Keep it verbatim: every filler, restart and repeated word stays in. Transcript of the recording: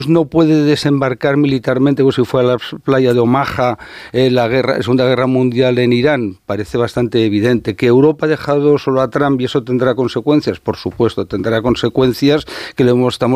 no puede desembarcar militarmente como si fuera la playa de Omaha en la guerra, Segunda Guerra Mundial en Irán. Parece bastante evidente. ¿Que Europa ha dejado solo a Trump y eso tendrá consecuencias? Por supuesto, tendrá consecuencias que le estamos